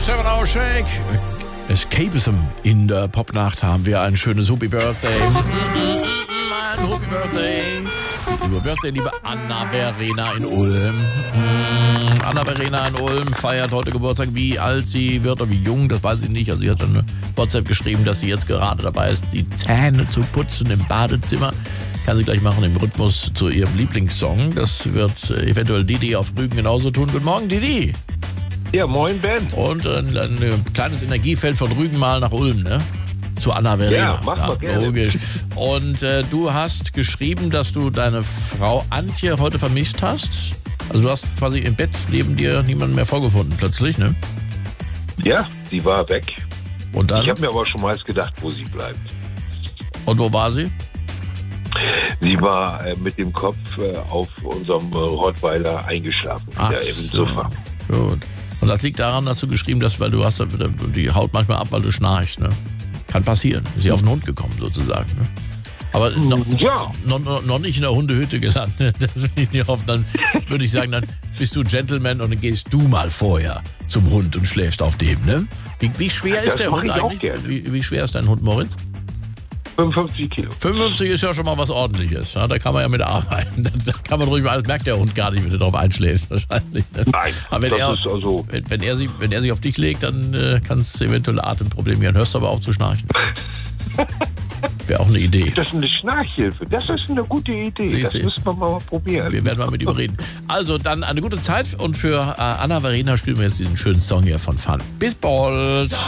7 Hour Shake. Escapism in der Popnacht haben wir ein schönes Happy Birthday. Ein Happy Birthday. Liebe Birthday, liebe Anna Verena in Ulm. Anna Verena in Ulm feiert heute Geburtstag. Wie alt sie wird oder wie jung, das weiß ich nicht. Also sie hat eine WhatsApp geschrieben, dass sie jetzt gerade dabei ist, die Zähne zu putzen im Badezimmer. Kann sie gleich machen im Rhythmus zu ihrem Lieblingssong. Das wird eventuell Didi auf Rügen genauso tun. Guten Morgen, Didi. Ja, moin, Ben. Und ein kleines Energiefeld von Rügen mal nach Ulm, ne? Zu Anna Verena. Ja, mach mal gerne. Logisch. Und du hast geschrieben, dass du deine Frau Antje heute vermisst hast. Also du hast quasi im Bett neben dir niemanden mehr vorgefunden, plötzlich, ne? Ja, sie war weg. Und dann? Ich habe mir aber schon mal gedacht, wo sie bleibt. Und wo war sie? Sie war mit dem Kopf auf unserem Rottweiler eingeschlafen, wieder im Sofa. Gut. Und das liegt daran, dass du geschrieben hast, weil du hast die Haut manchmal ab, weil du schnarchst, ne? Kann passieren. Ist sie auf den Hund gekommen, sozusagen, ne? Aber noch nicht in der Hundehütte gelandet. Das will ich nicht hoffen. Dann würde ich sagen, dann bist du Gentleman und dann gehst du mal vorher zum Hund und schläfst auf dem, ne? Wie schwer ist der Hund eigentlich? Wie schwer ist dein Hund, Moritz? 55 Kilo. 55 ist ja schon mal was Ordentliches. Ja, da kann man ja mit arbeiten. Da kann man ruhig mal, das merkt der Hund gar nicht, wenn du drauf einschläfst, wahrscheinlich. Ne? Nein, aber wenn er sich auf dich legt, dann kann es eventuell Atemprobleme geben. Hörst du aber auf zu schnarchen. Wäre auch eine Idee. Das ist eine Schnarchhilfe. Das ist eine gute Idee. Das müssen wir mal probieren. Wir werden mal mit ihm reden. Also, dann eine gute Zeit. Und für Anna Verena spielen wir jetzt diesen schönen Song hier von Fun. Bis bald.